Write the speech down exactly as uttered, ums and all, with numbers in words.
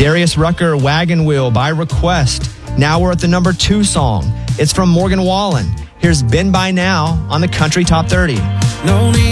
Darius Rucker, Wagon Wheel by request. Now we're at the number two song. It's from Morgan Wallen. Here's Been By Now on the Country Top thirty. No need